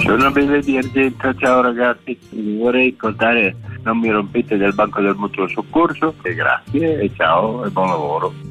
Sono Bene di Argento, ciao ragazzi, vi vorrei ricordare non mi rompete del banco del mutuo soccorso, e grazie e ciao e buon lavoro.